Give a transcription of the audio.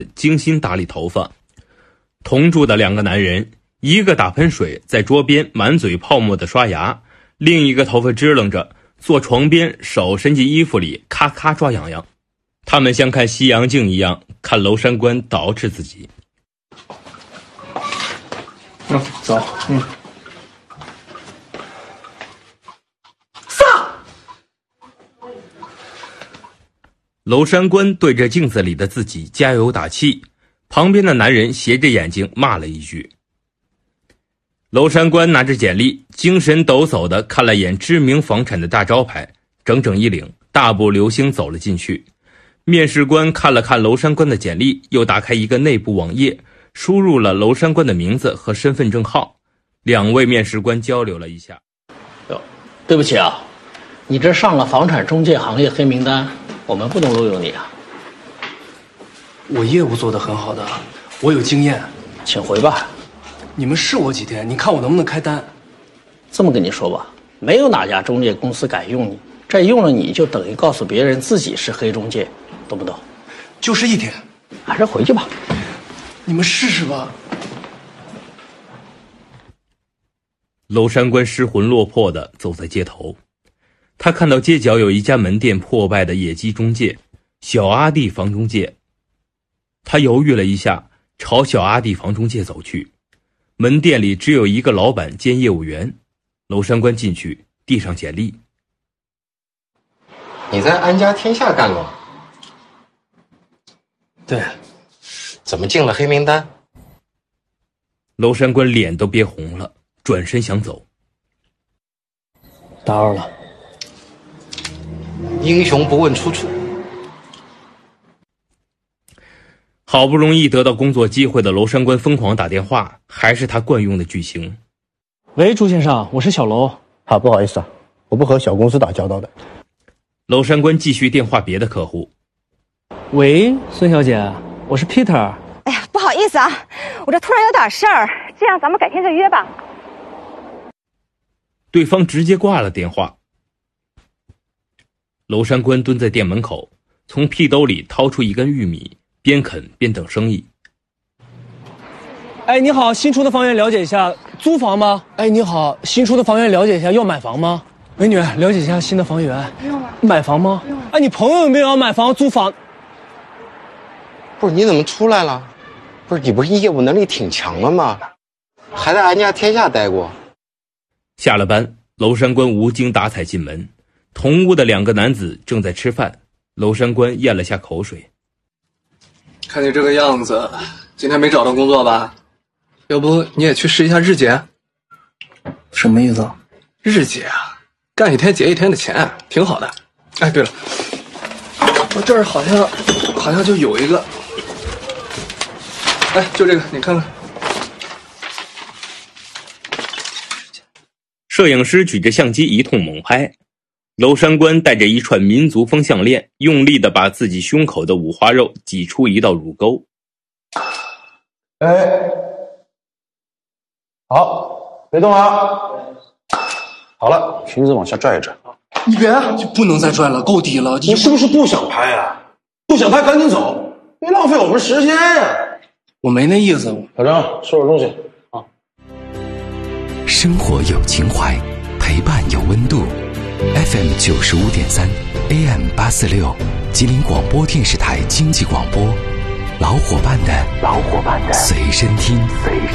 精心打理头发。同住的两个男人，一个打盆水在桌边满嘴泡沫的刷牙，另一个头发支棱着坐床边，手伸进衣服里咔咔抓痒痒。他们像看西洋镜一样看娄山关捯饬自己。 走。 娄山关对着镜子里的自己加油打气，旁边的男人斜着眼睛骂了一句。娄山关拿着简历，精神抖擞地看了眼知名房产的大招牌，整整一领，大步流星走了进去。面试官看了看娄山关的简历，又打开一个内部网页，输入了娄山关的名字和身份证号。两位面试官交流了一下。 对不起啊，你这上了房产中介行业黑名单，我们不能录用你啊。 我业务做得很好的，我有经验。 请回吧。 你们试我几天，你看我能不能开单？ 这么跟你说吧，没有哪家中介公司敢用你，这用了你就等于告诉别人自己是黑中介，懂不懂？ 就是一天， 还是回去吧。 你们试试吧。 娄山关失魂落魄地走在街头，他看到街角有一家门店破败的野鸡中介，小阿弟房中介。他犹豫了一下，朝小阿弟房中介走去。门店里只有一个老板兼业务员。娄山关进去，递上简历。 你在安家天下干过？ 对。 怎么进了黑名单？ 娄山关脸都憋红了，转身想走。 打扰了。 英雄不问出处。 好不容易得到工作机会的娄山关疯狂打电话，还是他惯用的句型。 喂，朱先生，我是小娄。 不好意思啊，我不和小公司打交道的。 娄山关继续电话别的客户。 喂，孙小姐，我是 Peter。 哎呀，不好意思啊，我这突然有点事儿，这样咱们改天再约吧。 对方直接挂了电话。娄山关蹲在店门口，从屁兜里掏出一根玉米，边啃边等生意。 哎，你好，新出的房源了解一下，租房吗？哎，你好，新出的房源了解一下，要买房吗？美女，了解一下新的房源。 不用了。 买房吗？ 不用了。 哎，你朋友有没有要买房租房？ 不是，你怎么出来了？不是，你不是业务能力挺强的吗？还在安家天下待过。 下了班，娄山关无精打采进门，同屋的两个男子正在吃饭。娄山关咽了下口水。 看你这个样子，今天没找到工作吧？要不你也去试一下日结？ 什么意思？ 日结啊，干一天结一天的钱，挺好的。哎，对了，我这儿好像就有一个，哎，就这个，你看看。 摄影师举着相机一通猛拍，娄山关带着一串民族风项链，用力地把自己胸口的五花肉挤出一道乳沟。 好，别动啊！好了，裙子往下拽一拽。 你别，就不能再拽了，够低了。 你是不是不想拍啊？不想拍赶紧走，别浪费我们时间呀！ 我没那意思。 小张，收拾东西啊。 生活有情怀，陪伴有温度。FM 95.3 AM 846，吉林广播电视台经济广播，老伙伴的随身听。